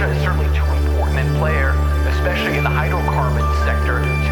Russia is certainly too important a player, especially in the hydrocarbon sector, to